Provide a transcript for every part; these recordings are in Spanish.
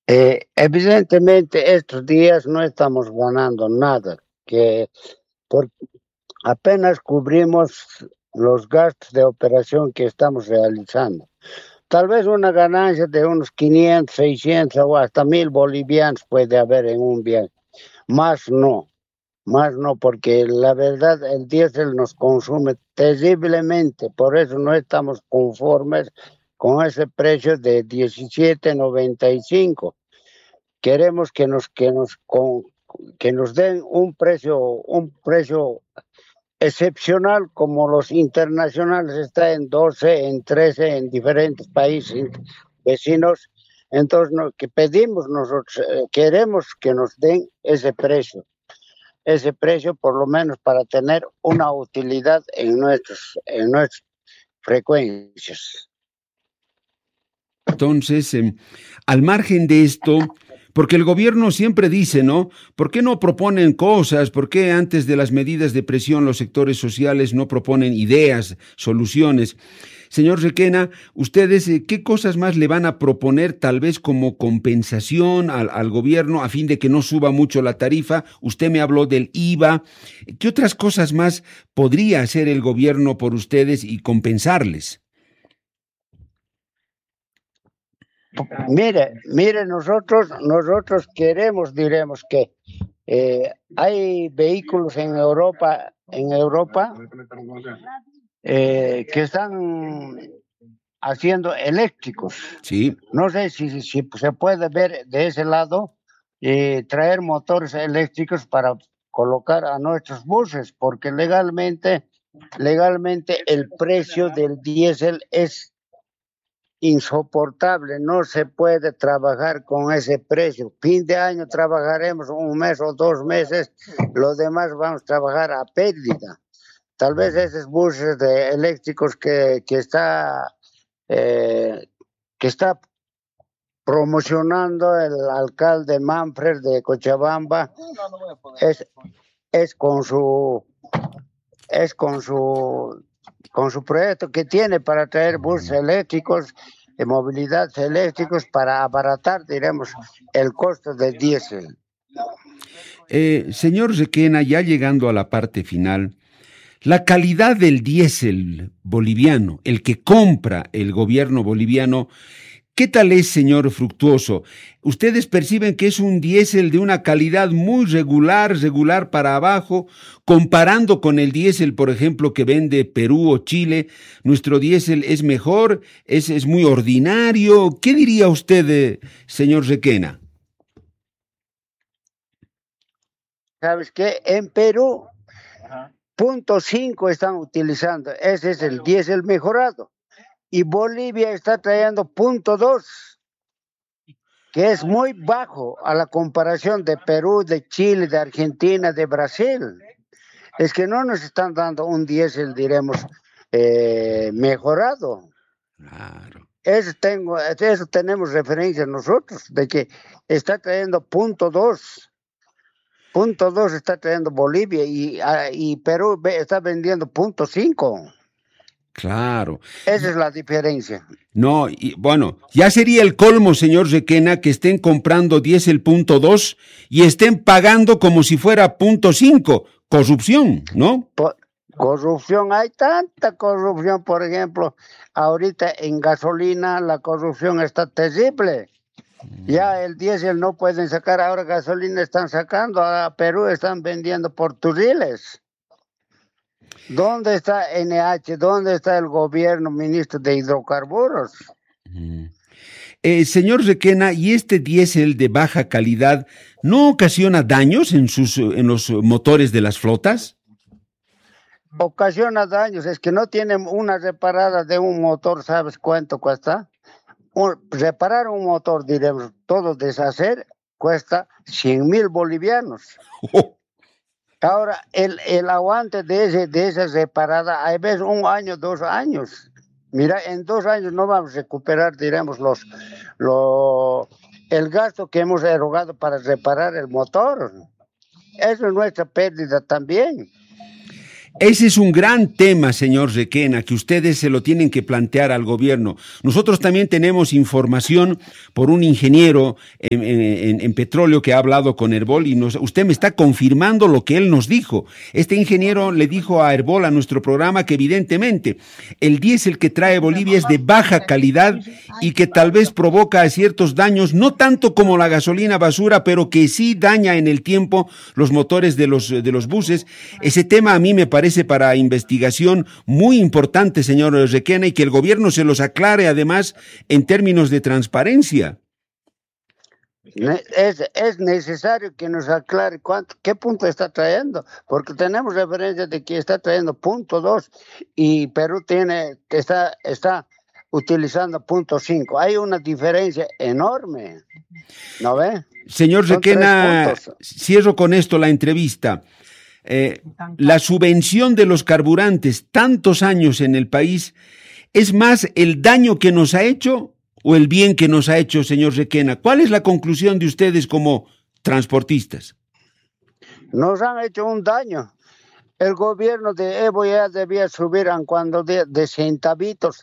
Evidentemente estos días no estamos ganando nada, que por, apenas cubrimos los gastos de operación que estamos realizando. Tal vez una ganancia de unos 500, 600 o hasta 1000 bolivianos puede haber en un viaje. Más no, porque la verdad el diésel nos consume terriblemente, por eso no estamos conformes con ese precio de 17.95. Queremos que nos den un precio excepcional como los internacionales está en 12, en 13, en diferentes países vecinos. Entonces, que pedimos nosotros, queremos que nos den ese precio por lo menos para tener una utilidad en nuestras frecuencias. Entonces, al margen de esto, porque el gobierno siempre dice, ¿no? ¿Por qué no proponen cosas? ¿Por qué antes de las medidas de presión los sectores sociales no proponen ideas, soluciones? Señor Requena, ustedes, ¿qué cosas más le van a proponer tal vez como compensación al gobierno a fin de que no suba mucho la tarifa? Usted me habló del IVA. ¿Qué otras cosas más podría hacer el gobierno por ustedes y compensarles? Mire, nosotros diremos que hay vehículos en Europa, que están haciendo eléctricos. Sí. No sé si se puede ver de ese lado, traer motores eléctricos para colocar a nuestros buses, porque legalmente el precio del diésel es insoportable, no se puede trabajar con ese precio. Fin de año trabajaremos un mes o 2 meses, los demás vamos a trabajar a pérdida. Tal vez esos buses eléctricos que está promocionando el alcalde Manfred de Cochabamba es con su proyecto que tiene para traer buses eléctricos, de movilidad eléctricos, para abaratar, diremos, el costo del diésel. Señor Requena, ya llegando a la parte final, la calidad del diésel boliviano, el que compra el gobierno boliviano, ¿qué tal es, señor Fructuoso? ¿Ustedes perciben que es un diésel de una calidad muy regular para abajo, comparando con el diésel, por ejemplo, que vende Perú o Chile? ¿Nuestro diésel es mejor? ¿Es muy ordinario? ¿Qué diría usted, señor Requena? ¿Sabes qué? En Perú, 0.5 están utilizando. Ese es el diésel mejorado. Y Bolivia está trayendo 0.2, que es muy bajo a la comparación de Perú, de Chile, de Argentina, de Brasil. Es que no nos están dando un diésel, diremos, mejorado. Claro. Eso tenemos referencia nosotros, de que está trayendo 0.2. 0.2 está trayendo Bolivia y Perú está vendiendo 0.5. Claro. Esa es la diferencia. No, y bueno, ya sería el colmo, señor Requena, que estén comprando diésel 0.2 y estén pagando como si fuera 0.5. Corrupción, ¿no? Corrupción, hay tanta corrupción, por ejemplo, ahorita en gasolina la corrupción está terrible. Ya el diésel no pueden sacar, ahora gasolina están sacando, a Perú están vendiendo por turriles. ¿Dónde está NH? ¿Dónde está el gobierno, ministro de hidrocarburos? Señor Requena, ¿y este diésel de baja calidad no ocasiona daños en los motores de las flotas? Ocasiona daños, es que no tienen una reparada de un motor, ¿sabes cuánto cuesta? Reparar un motor, diremos, todo deshacer, cuesta 100.000 bolivianos. Ahora, el aguante de esa reparada, hay veces 1 año, 2 años. Mira, en 2 años no vamos a recuperar, diremos, el gasto que hemos erogado para reparar el motor. Eso es nuestra pérdida también. Ese es un gran tema, señor Requena, que ustedes se lo tienen que plantear al gobierno. Nosotros también tenemos información por un ingeniero en petróleo que ha hablado con Herbol y usted me está confirmando lo que él nos dijo. Este ingeniero le dijo a Herbol, a nuestro programa, que evidentemente el diésel que trae Bolivia es de baja calidad y que tal vez provoca ciertos daños, no tanto como la gasolina basura, pero que sí daña en el tiempo los motores de los buses. Ese tema a mí me parece para investigación muy importante, señor Requena, y que el gobierno se los aclare además en términos de transparencia. Es necesario que nos aclare qué punto está trayendo, porque tenemos referencia de que está trayendo punto 2 y Perú está utilizando punto 5. Hay una diferencia enorme, ¿no ve? Señor Requena, cierro con esto la entrevista. La subvención de los carburantes, tantos años en el país, ¿es más el daño que nos ha hecho o el bien que nos ha hecho, señor Requena? ¿Cuál es la conclusión de ustedes como transportistas? Nos han hecho un daño. El gobierno de Evo ya debía subir cuando de centavitos,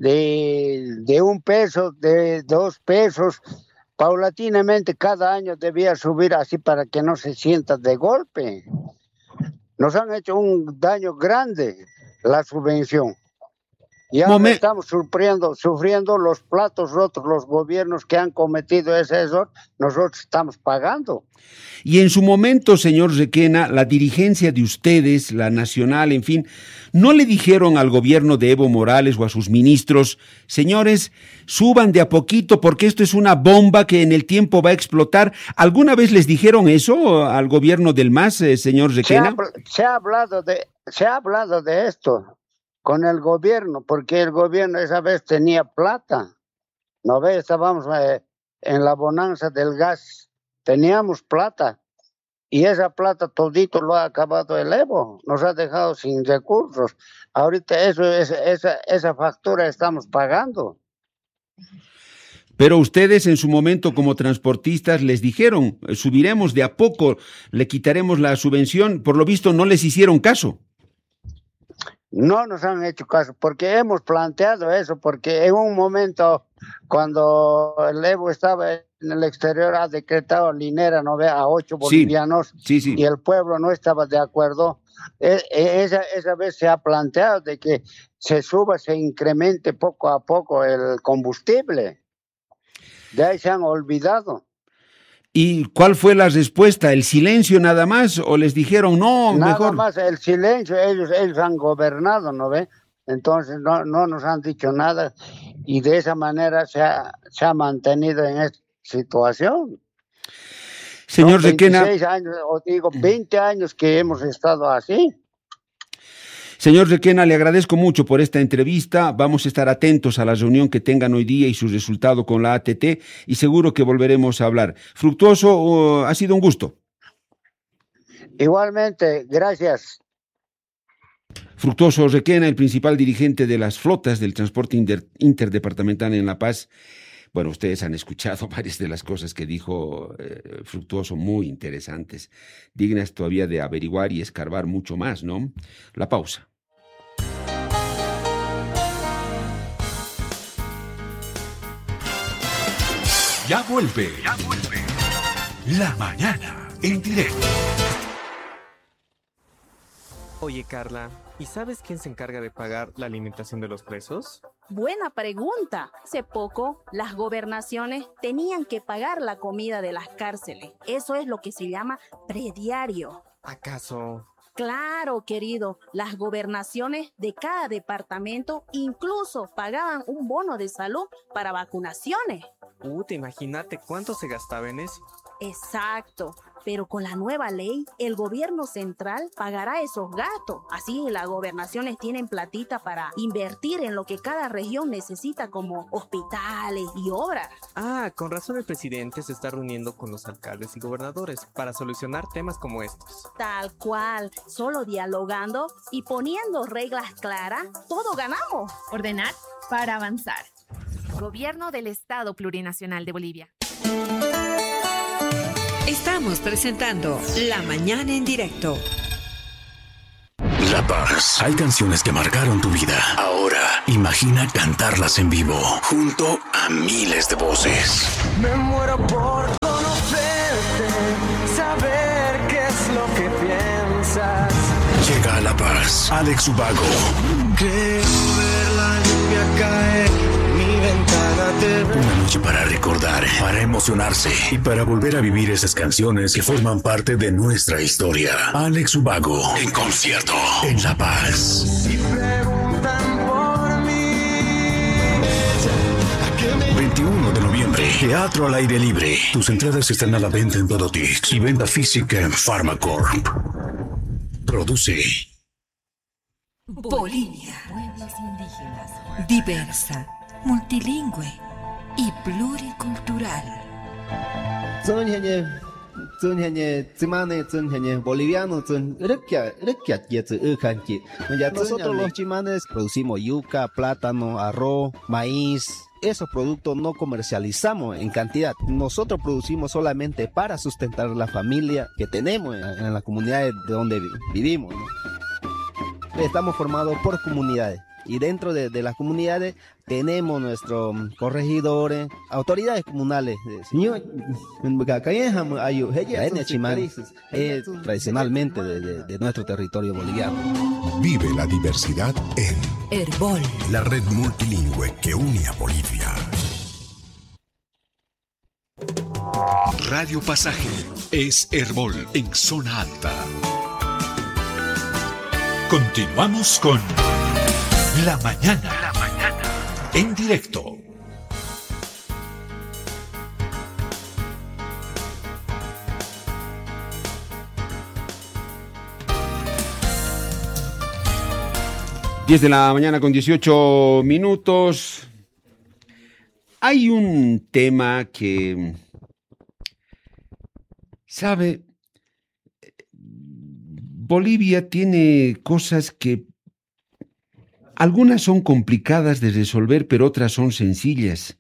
de 1 peso, de 2 pesos, paulatinamente cada año debía subir así para que no se sienta de golpe. Nos han hecho un daño grande la subvención. Y ahora estamos sufriendo los platos rotos, los gobiernos que han cometido ese error, nosotros estamos pagando. Y en su momento, señor Requena, la dirigencia de ustedes, la nacional, en fin, ¿no le dijeron al gobierno de Evo Morales o a sus ministros, señores, suban de a poquito porque esto es una bomba que en el tiempo va a explotar? ¿Alguna vez les dijeron eso al gobierno del MAS, señor Requena? Se ha hablado de esto con el gobierno, porque el gobierno esa vez tenía plata, ¿no ves? Estábamos en la bonanza del gas, teníamos plata, y esa plata todito lo ha acabado el Evo, nos ha dejado sin recursos. Ahorita esa factura estamos pagando. Pero ustedes en su momento como transportistas les dijeron, subiremos de a poco, le quitaremos la subvención, por lo visto no les hicieron caso. No nos han hecho caso, porque hemos planteado eso, porque en un momento cuando el Evo estaba en el exterior ha decretado linera, ¿no ve?, a 8 bolivianos, sí. Y el pueblo no estaba de acuerdo. Esa vez se ha planteado de que se incremente poco a poco el combustible. De ahí se han olvidado. ¿Y cuál fue la respuesta? ¿El silencio nada más? ¿O les dijeron no, nada mejor? Nada más el silencio, ellos han gobernado, ¿no ve? Entonces no nos han dicho nada y de esa manera se ha mantenido en esta situación. Señor Requena, 26 años, o digo 20 años que hemos estado así. Señor Requena, le agradezco mucho por esta entrevista. Vamos a estar atentos a la reunión que tengan hoy día y su resultado con la ATT y seguro que volveremos a hablar. Fructuoso, ha sido un gusto. Igualmente, gracias. Fructuoso Requena, el principal dirigente de las flotas del transporte interdepartamental en La Paz. Bueno, ustedes han escuchado varias de las cosas que dijo Fructuoso, muy interesantes, dignas todavía de averiguar y escarbar mucho más, ¿no? La pausa. Ya vuelve. La mañana en directo. Oye, Carla, ¿y sabes quién se encarga de pagar la alimentación de los presos? Buena pregunta. Hace poco, las gobernaciones tenían que pagar la comida de las cárceles. Eso es lo que se llama prediario. ¿Acaso? Claro, querido. Las gobernaciones de cada departamento incluso pagaban un bono de salud para vacunaciones. Imagínate cuánto se gastaba en eso. Exacto. Pero con la nueva ley, el gobierno central pagará esos gastos. Así las gobernaciones tienen platita para invertir en lo que cada región necesita, como hospitales y obras. Con razón el presidente se está reuniendo con los alcaldes y gobernadores para solucionar temas como estos. Tal cual. Solo dialogando y poniendo reglas claras, todo ganamos. Ordenar para avanzar. Gobierno del Estado Plurinacional de Bolivia. Estamos presentando La Mañana en Directo. La Paz. Hay canciones que marcaron tu vida. Ahora, imagina cantarlas en vivo, junto a miles de voces. Me muero por conocerte, saber qué es lo que piensas. Llega a La Paz, Alex Ubago. Creo ver la lluvia caer, mi ventana te ve. Una noche para recordar, para emocionarse y para volver a vivir esas canciones que forman parte de nuestra historia. Alex Ubago, en concierto, en La Paz. Y preguntan por mí. 21 de noviembre, Teatro al Aire Libre. Tus entradas están a la venta en Todotix y venta física en Pharmacorp. Produce Bolivia. Pueblos indígenas. Diversa, multilingüe y pluricultural. Nosotros los chimanes producimos yuca, plátano, arroz, maíz. Esos productos no comercializamos en cantidad. Nosotros producimos solamente para sustentar la familia que tenemos en las comunidades de donde vivimos, ¿no? Estamos formados por comunidades y dentro de las comunidades tenemos nuestros corregidores, autoridades comunales. Tradicionalmente de nuestro territorio boliviano. Vive la diversidad en Herbol, la red multilingüe que une a Bolivia. Radio Pasaje es Herbol en zona alta. Continuamos con La Mañana. En directo. Diez de la mañana con 18 minutos. Hay un tema que, ¿sabe? Bolivia tiene cosas que algunas son complicadas de resolver, pero otras son sencillas.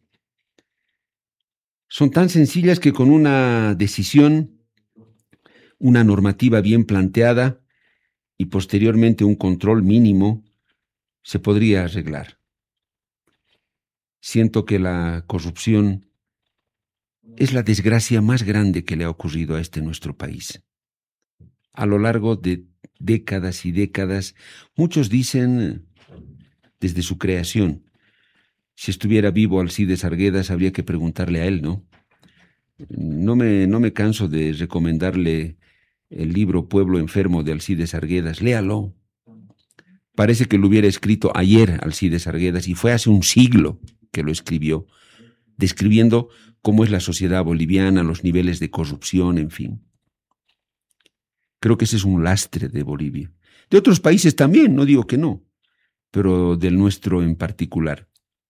Son tan sencillas que con una decisión, una normativa bien planteada y posteriormente un control mínimo, se podría arreglar. Siento que la corrupción es la desgracia más grande que le ha ocurrido a nuestro país. A lo largo de décadas y décadas, muchos dicen desde su creación. Si estuviera vivo Alcides Arguedas, habría que preguntarle a él, ¿no? No me canso de recomendarle el libro Pueblo Enfermo de Alcides Arguedas. Léalo. Parece que lo hubiera escrito ayer Alcides Arguedas y fue hace un siglo que lo escribió, describiendo cómo es la sociedad boliviana, los niveles de corrupción, en fin. Creo que ese es un lastre de Bolivia. De otros países también, no digo que no, pero del nuestro en particular.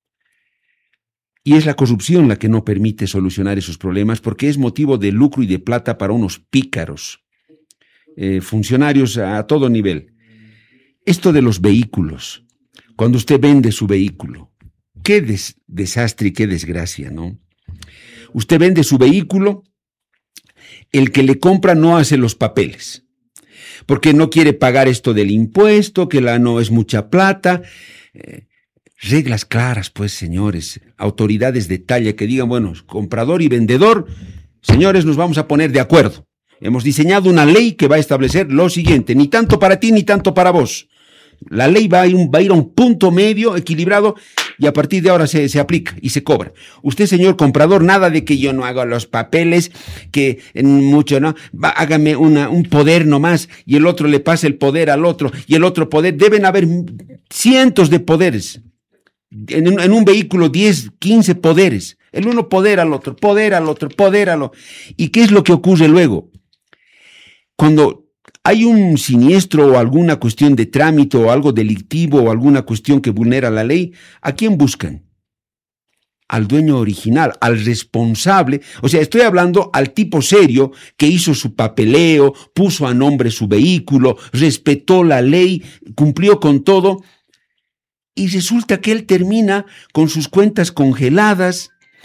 Y es la corrupción la que no permite solucionar esos problemas porque es motivo de lucro y de plata para unos pícaros, funcionarios a todo nivel. Esto de los vehículos, cuando usted vende su vehículo, qué desastre y qué desgracia, ¿no? Usted vende su vehículo, el que le compra no hace los papeles, porque no quiere pagar esto del impuesto, que no es mucha plata. Reglas claras, pues, señores, autoridades de talla que digan, bueno, comprador y vendedor, señores, nos vamos a poner de acuerdo. Hemos diseñado una ley que va a establecer lo siguiente, ni tanto para ti ni tanto para vos. La ley va a ir a un punto medio, equilibrado, y a partir de ahora se aplica y se cobra. Usted, señor comprador, nada de que yo no haga los papeles, que mucho, ¿no? Hágame un poder nomás, y el otro le pasa el poder al otro, y el otro poder. Deben haber cientos de poderes. En un vehículo, 10, 15 poderes. El uno poder al otro, poder al otro, poder al otro. ¿Y qué es lo que ocurre luego? Cuando hay un siniestro o alguna cuestión de trámite o algo delictivo o alguna cuestión que vulnera la ley, ¿a quién buscan? Al dueño original, al responsable. O sea, estoy hablando al tipo serio que hizo su papeleo, puso a nombre su vehículo, respetó la ley, cumplió con todo. Y resulta que él termina con sus cuentas congeladas,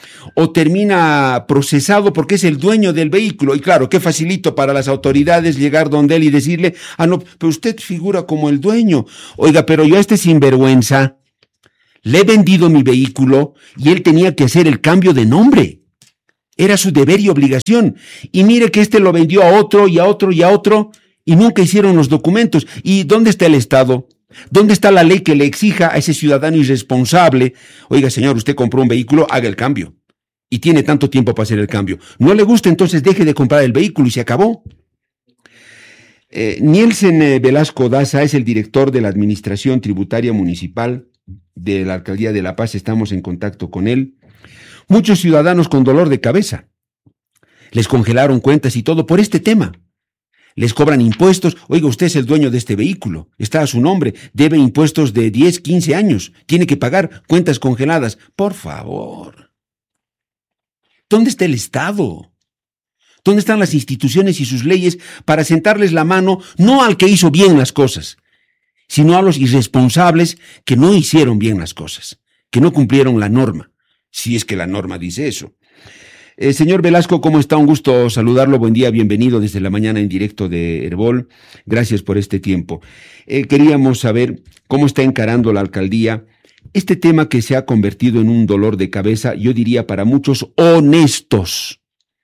o termina procesado porque es el dueño del vehículo. Y claro, qué facilito para las autoridades llegar donde él y decirle, no, pero usted figura como el dueño. Oiga, pero yo a este sinvergüenza le he vendido mi vehículo y él tenía que hacer el cambio de nombre. Era su deber y obligación. Y mire que este lo vendió a otro y a otro y a otro y nunca hicieron los documentos. ¿Y dónde está el Estado? ¿Dónde está la ley que le exija a ese ciudadano irresponsable? Oiga, señor, usted compró un vehículo, haga el cambio. Y tiene tanto tiempo para hacer el cambio. ¿No le gusta? Entonces deje de comprar el vehículo y se acabó. Nielsen Velasco Daza es el director de la Administración Tributaria Municipal de la Alcaldía de La Paz. Estamos en contacto con él. Muchos ciudadanos con dolor de cabeza. Les congelaron cuentas y todo por este tema. Les cobran impuestos. Oiga, usted es el dueño de este vehículo. Está a su nombre. Debe impuestos de 10, 15 años. Tiene que pagar cuentas congeladas. Por favor. ¿Dónde está el Estado? ¿Dónde están las instituciones y sus leyes para sentarles la mano no al que hizo bien las cosas, sino a los irresponsables que no hicieron bien las cosas, que no cumplieron la norma? Si es que la norma dice eso. Señor Velasco, ¿cómo está? Un gusto saludarlo. Buen día, bienvenido desde la mañana en directo de Herbol. Gracias por este tiempo. Queríamos saber cómo está encarando la alcaldía este tema que se ha convertido en un dolor de cabeza, yo diría para muchos honestos,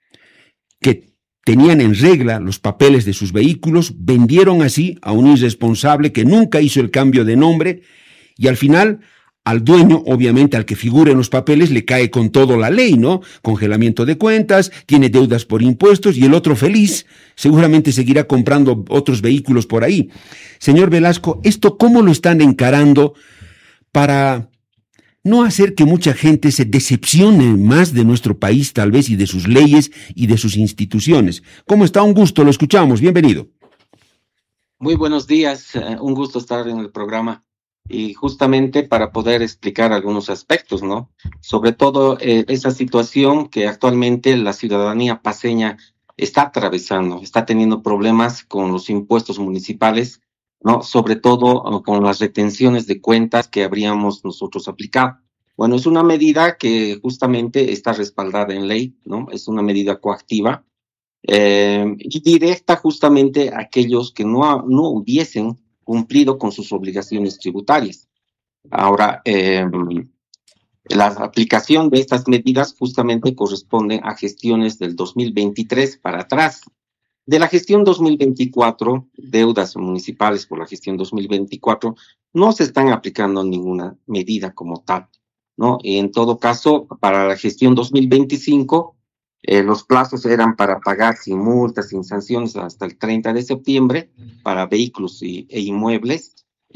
que tenían en regla los papeles de sus vehículos, vendieron así a un irresponsable que nunca hizo el cambio de nombre y al final al dueño, obviamente al que figura en los papeles, le cae con todo la ley, ¿no? Congelamiento de cuentas, tiene deudas por impuestos y el otro feliz, seguramente seguirá comprando otros vehículos por ahí. Señor Velasco, ¿esto cómo lo están encarando para no hacer que mucha gente se decepcione más de nuestro país tal vez y de sus leyes y de sus instituciones? ¿Cómo está? Un gusto, lo escuchamos, bienvenido. Muy buenos días, un gusto estar en el programa. Y justamente para poder explicar algunos aspectos, ¿no? Sobre todo esa situación que actualmente la ciudadanía paceña está atravesando, está teniendo problemas con los impuestos municipales, ¿no? Sobre todo con las retenciones de cuentas que habríamos nosotros aplicado. Bueno, es una medida que justamente está respaldada en ley, ¿no? Es una medida coactiva y directa justamente a aquellos que no hubiesen cumplido con sus obligaciones tributarias. Ahora, la aplicación de estas medidas justamente corresponde a gestiones del 2023 para atrás. De la gestión 2024, deudas municipales por la gestión 2024, no se están aplicando ninguna medida como tal, ¿no? Y en todo caso, para la gestión 2025, los plazos eran para pagar sin multas, sin sanciones hasta el 30 de septiembre para vehículos e inmuebles,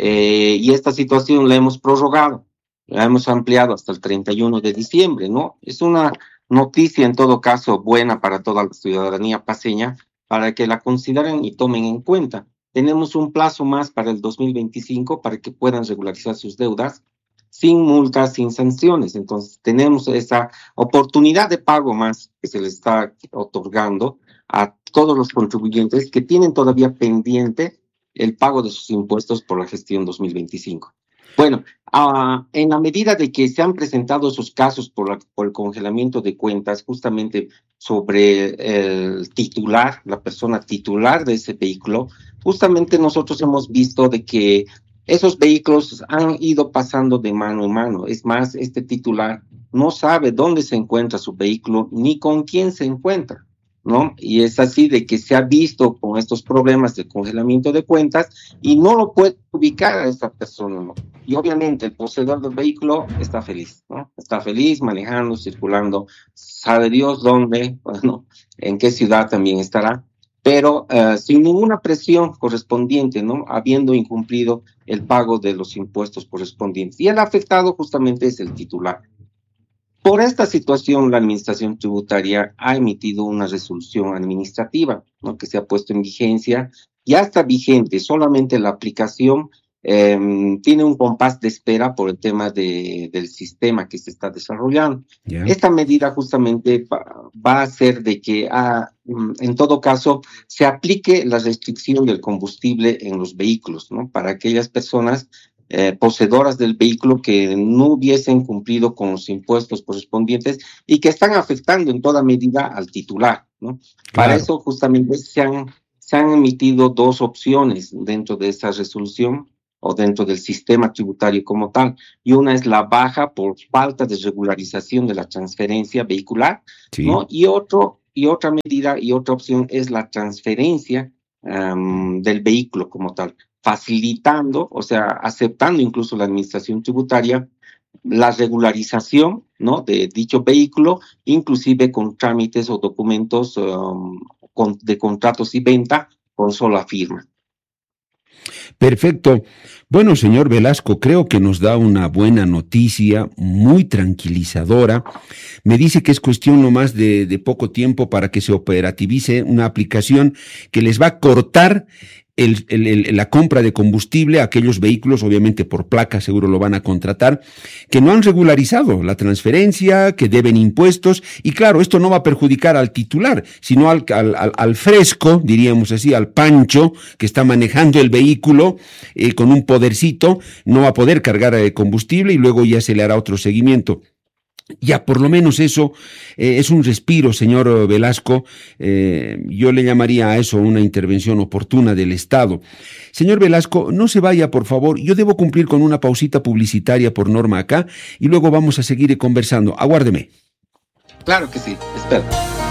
y esta situación la hemos prorrogado, la hemos ampliado hasta el 31 de diciembre, ¿no? Es una noticia en todo caso buena para toda la ciudadanía paceña, para que la consideren y tomen en cuenta. Tenemos un plazo más para el 2025 para que puedan regularizar sus deudas sin multas, sin sanciones. Entonces tenemos esa oportunidad de pago más que se les está otorgando a todos los contribuyentes que tienen todavía pendiente el pago de sus impuestos por la gestión 2025. Bueno, en la medida de que se han presentado esos casos por el congelamiento de cuentas justamente sobre el titular, la persona titular de ese vehículo, justamente nosotros hemos visto de que esos vehículos han ido pasando de mano en mano. Es más, este titular no sabe dónde se encuentra su vehículo ni con quién se encuentra, ¿no? Y es así de que se ha visto con estos problemas de congelamiento de cuentas y no lo puede ubicar a esa persona, ¿no? Y obviamente el poseedor del vehículo está feliz, ¿no? Está feliz manejando, circulando, sabe Dios dónde, bueno, en qué ciudad también estará, pero sin ninguna presión correspondiente, ¿no? Habiendo incumplido el pago de los impuestos correspondientes. Y el afectado justamente es el titular. Por esta situación, la Administración Tributaria ha emitido una resolución administrativa, ¿no? Que se ha puesto en vigencia. Ya está vigente, solamente la aplicación tiene un compás de espera por el tema del sistema que se está desarrollando. Yeah. Esta medida justamente va a hacer de que, en todo caso, se aplique la restricción del combustible en los vehículos, ¿no? Para aquellas personas poseedoras del vehículo que no hubiesen cumplido con los impuestos correspondientes y que están afectando en toda medida al titular, ¿no? Claro. Para eso justamente se han emitido dos opciones dentro de esa resolución o dentro del sistema tributario como tal, y una es la baja por falta de regularización de la transferencia vehicular, sí, ¿no? Y otra medida y otra opción es la transferencia del vehículo como tal, facilitando, o sea, aceptando incluso la administración tributaria la regularización, ¿no?, de dicho vehículo, inclusive con trámites o documentos de contratos y venta con sola firma. Perfecto. Bueno, señor Velasco, creo que nos da una buena noticia, muy tranquilizadora. Me dice que es cuestión nomás de poco tiempo para que se operativice una aplicación que les va a cortar la compra de combustible a aquellos vehículos, obviamente por placa seguro lo van a contratar, que no han regularizado la transferencia, que deben impuestos, y claro, esto no va a perjudicar al titular, sino al fresco, diríamos así, al pancho, que está manejando el vehículo con un podercito, no va a poder cargar combustible y luego ya se le hará otro seguimiento. Ya, por lo menos eso es un respiro, señor Velasco. Yo le llamaría a eso una intervención oportuna del Estado. Señor Velasco, no se vaya, por favor. Yo debo cumplir con una pausita publicitaria por norma acá y luego vamos a seguir conversando. Aguárdeme. Claro que sí, espero.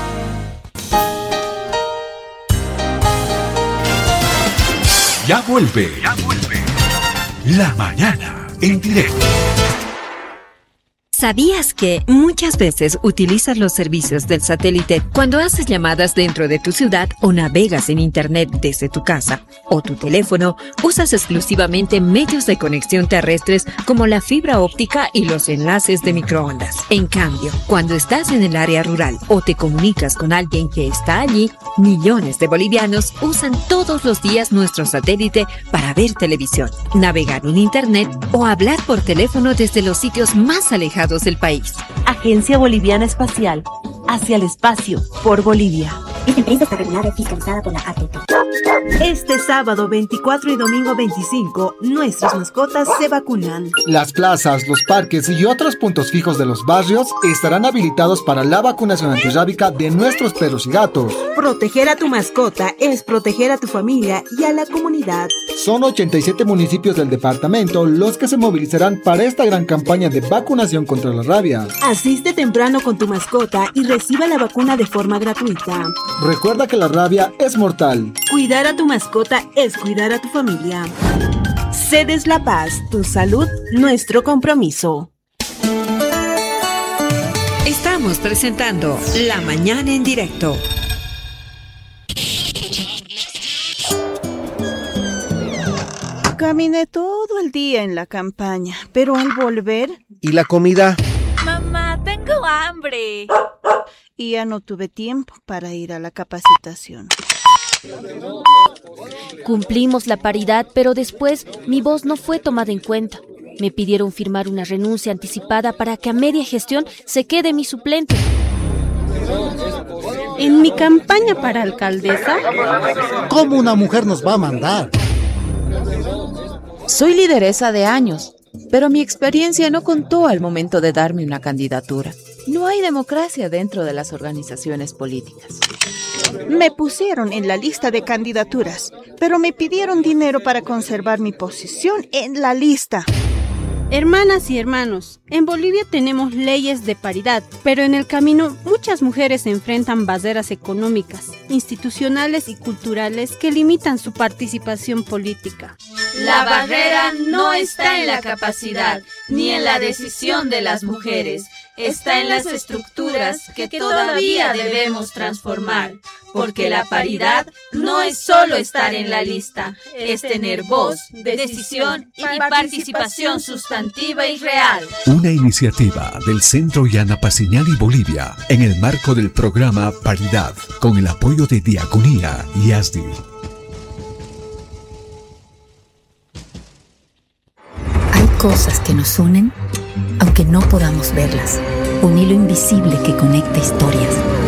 Ya vuelve. La mañana en directo. ¿Sabías que muchas veces utilizas los servicios del satélite cuando haces llamadas dentro de tu ciudad o navegas en internet desde tu casa o tu teléfono? Usas exclusivamente medios de conexión terrestres como la fibra óptica y los enlaces de microondas. En cambio, cuando estás en el área rural o te comunicas con alguien que está allí, millones de bolivianos usan todos los días nuestro satélite para ver televisión, navegar en internet o hablar por teléfono desde los sitios más alejados del país. Agencia Boliviana Espacial, hacia el espacio, por Bolivia. Esta empresa está regulada y fiscalizada por la ATP. Este sábado 24 y domingo 25, nuestras mascotas se vacunan. Las plazas, los parques y otros puntos fijos de los barrios estarán habilitados para la vacunación antirrábica de nuestros perros y gatos. Proteger a tu mascota es proteger a tu familia y a la comunidad. Son 87 municipios del departamento los que se movilizarán para esta gran campaña de vacunación contra la rabia. Asiste temprano con tu mascota y reciba la vacuna de forma gratuita. Recuerda que la rabia es mortal. Cuidar a tu mascota es cuidar a tu familia. Cedes La Paz, tu salud, nuestro compromiso. Estamos presentando La Mañana en Directo. Caminé todo el día en la campaña, pero al volver... ¿Y la comida? Mamá, tengo hambre. Y ya no tuve tiempo para ir a la capacitación. Cumplimos la paridad, pero después mi voz no fue tomada en cuenta. Me pidieron firmar una renuncia anticipada para que a media gestión se quede mi suplente. En mi campaña para alcaldesa... ¿Cómo una mujer nos va a mandar? Soy lideresa de años, pero mi experiencia no contó al momento de darme una candidatura. No hay democracia dentro de las organizaciones políticas. Me pusieron en la lista de candidaturas, pero me pidieron dinero para conservar mi posición en la lista. Hermanas y hermanos, en Bolivia tenemos leyes de paridad, pero en el camino muchas mujeres enfrentan barreras económicas, institucionales y culturales que limitan su participación política. La barrera no está en la capacidad ni en la decisión de las mujeres, está en las estructuras que todavía debemos transformar, porque la paridad no es solo estar en la lista, es tener voz, decisión y participación sustantiva y real. Una iniciativa del Centro Yana Paciñani Bolivia en el marco del programa Paridad, con el apoyo de Diaconía y ASDI. Hay cosas que nos unen, aunque no podamos verlas. Un hilo invisible que conecta historias.